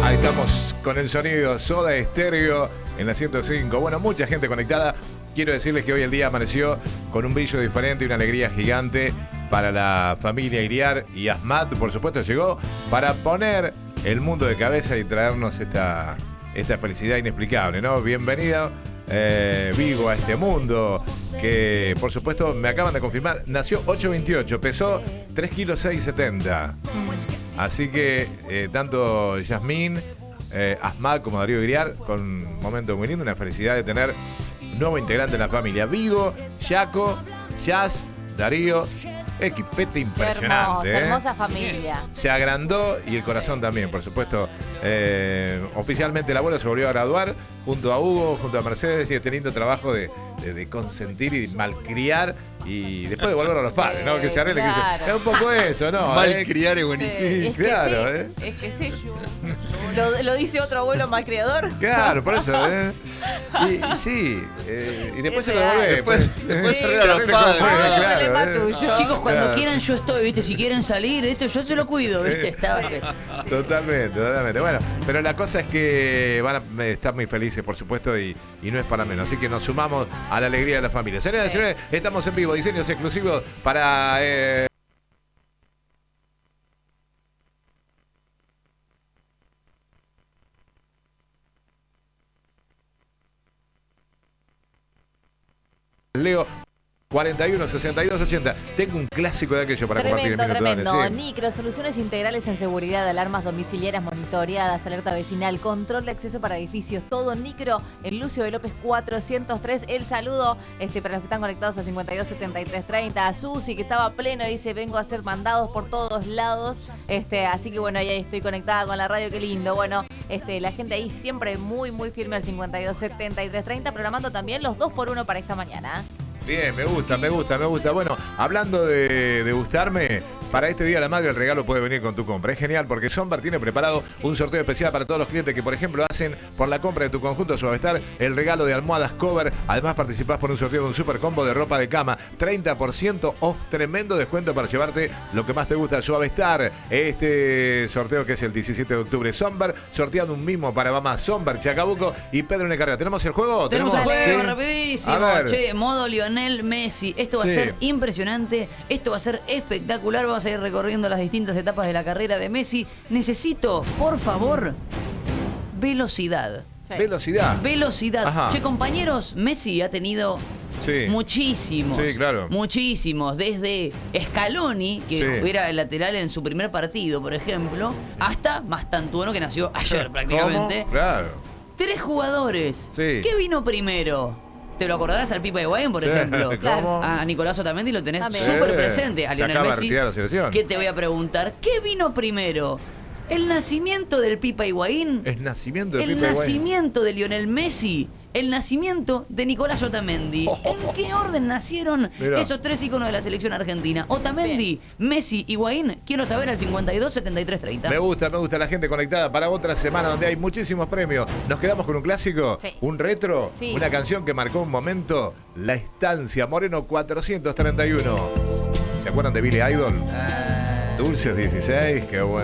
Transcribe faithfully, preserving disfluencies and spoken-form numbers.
Ahí estamos con el sonido Soda Stereo en la ciento cinco. Bueno, mucha gente conectada. Quiero decirles que hoy el día amaneció con un brillo diferente y una alegría gigante para la familia Iriar, y Asmat, por supuesto, llegó para poner el mundo de cabeza y traernos esta, esta felicidad inexplicable, ¿no? Bienvenido, eh, Vigo, a este mundo que, por supuesto, me acaban de confirmar, nació ocho veintiocho, pesó tres kilos seis setenta. Así que eh, tanto Yasmín, eh, Asmat como Darío Iriar, con un momento muy lindo, una felicidad de tener un nuevo integrante en la familia. Vigo, Yaco, Jazz, Darío, equipete impresionante. Hermosa, ¿eh? hermosa familia. Se agrandó y el corazón también, por supuesto. Eh, oficialmente el abuelo se volvió a graduar junto a Hugo, junto a Mercedes, y este lindo trabajo de, de, de consentir y malcriar y después devolver a los padres, ¿no? Que se arregle. Claro. Que se... Es un poco eso, ¿no? Malcriar es buenísimo. Sí, es claro, que ¿eh? sí, es que sí. Lo, lo dice otro abuelo malcriador. Claro, por eso, ¿eh? Y, y sí, eh, y después Es se lo devuelve. Después- después se arregla a los arregla padres, con- claro. claro, Problema ¿eh? tuyo. Chicos, cuando Claro. quieran yo estoy, ¿viste? Si quieren salir, esto yo se lo cuido, ¿viste? Está... Totalmente, totalmente. Bueno, pero la cosa es que van a estar muy felices, por supuesto, y, y no es para menos. Así que nos sumamos a la alegría de la familia. Señoras y Sí. señores, estamos en vivo, diseños exclusivos para... Eh... Leo cuarenta y uno, sesenta y dos, ochenta. Tengo un clásico de aquello para compartir en Tremendo, minutos. tremendo. Dale, sí. Nicro, soluciones integrales en seguridad, alarmas domiciliarias monitoreadas, alerta vecinal, control de acceso para edificios, todo Nicro en Lucio de López cuatrocientos tres. El saludo este, para los que están conectados a cincuenta y dos, setenta y tres, treinta. A Susi, que estaba pleno, dice, vengo a hacer mandados por todos lados. Este, así que bueno, ahí estoy conectada con la radio, qué lindo. Bueno, este, la gente ahí siempre muy, muy firme al cincuenta y dos, setenta y tres, treinta, programando también los dos por uno para esta mañana. Bien, me gusta, me gusta, me gusta. Bueno, hablando de, de gustarme, para este Día de la Madre el regalo puede venir con tu compra. Es genial porque Sombar tiene preparado un sorteo especial para todos los clientes que, por ejemplo, hacen por la compra de tu conjunto Suavestar el regalo de almohadas cover. Además, participás por un sorteo de un super combo de ropa de cama. treinta por ciento off, tremendo descuento para llevarte lo que más te gusta, Suavestar. Este sorteo que es el diecisiete de octubre, Sombar, sorteando un mimo para mamá Sombar, Chacabuco y Pedro Necarga. ¿Tenemos el juego? Tenemos el juego, ¿Sí? rapidísimo. A ver. Che, modo Lionel Messi. Esto va Sí. a ser impresionante. Esto va a ser espectacular. Vamos a ir recorriendo las distintas etapas de la carrera de Messi. Necesito, por favor, velocidad. Sí. Velocidad. Velocidad. Ajá. Che, compañeros, Messi ha tenido Sí. muchísimos. Sí, claro. Muchísimos. Desde Scaloni, que Sí. era el lateral en su primer partido, por ejemplo, hasta Mastantuono, que nació ayer prácticamente. ¿Cómo? Claro. Tres jugadores. Sí. ¿Qué vino primero? ¿Te lo acordarás al Pipa Higuaín, por ejemplo? ¿Cómo? A Nicolás Otamendi lo tenés También. súper Sí. presente. A Se Lionel acaba de Messi. retirar la selección. ¿Qué te voy a preguntar? ¿Qué vino primero? ¿El nacimiento del Pipa Higuaín? El nacimiento de ¿El Pipa Higuaín. nacimiento de Lionel Messi? ¿El nacimiento de Nicolás Otamendi? ¿En qué orden nacieron Mirá. esos tres íconos de la selección argentina? Otamendi, Messi, Higuaín. Quiero saber al cincuenta y dos, setenta y tres, treinta. Me gusta, me gusta la gente conectada para otra semana donde hay muchísimos premios. Nos quedamos con un clásico, Sí. un retro, Sí. una canción que marcó un momento, La Estancia, Moreno cuatrocientos treinta y uno. ¿Se acuerdan de Billy Idol? Dulces dieciséis, qué buen